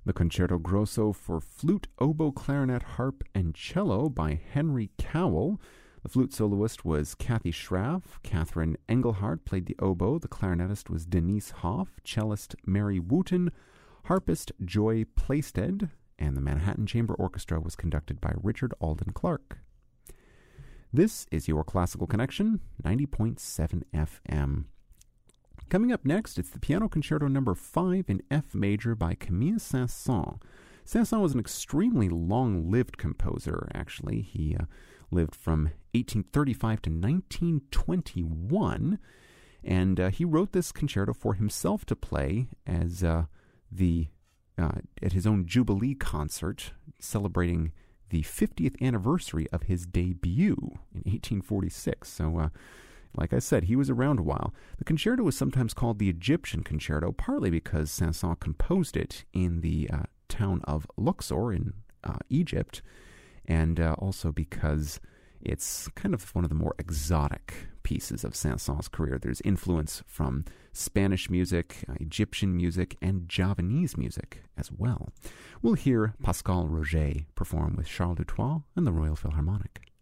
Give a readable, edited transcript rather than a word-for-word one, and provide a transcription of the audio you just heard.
The Concerto Grosso for flute, oboe, clarinet, harp, and cello by Henry Cowell. The flute soloist was Kathy Schraff. Catherine Engelhardt played the oboe. The clarinetist was Denise Hoff. Cellist Mary Wooten. Harpist Joy Plaisted. And the Manhattan Chamber Orchestra was conducted by Richard Alden Clark. This is your Classical Connection, 90.7 FM. Coming up next, it's the Piano Concerto No. 5 in F major by Camille Saint-Saëns. Saint-Saëns was an extremely long-lived composer, actually. He lived from 1835 to 1921, and he wrote this concerto for himself to play as at his own Jubilee concert, celebrating the 50th anniversary of his debut in 1846. So, like I said, he was around a while. The concerto was sometimes called the Egyptian Concerto, partly because Saint-Saëns composed it in the town of Luxor in Egypt, and also because it's kind of one of the more exotic pieces of Saint-Saëns' career. There's influence from Spanish music, Egyptian music, and Javanese music as well. We'll hear Pascal Roget perform with Charles Dutoit and the Royal Philharmonic.